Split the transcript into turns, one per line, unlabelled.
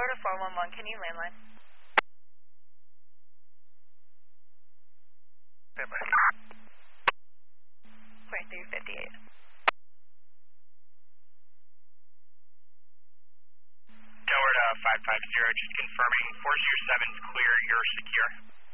to 411, can you landline?
Stand by.
2358.
Tower 550, just confirming 407's clear, you're secure.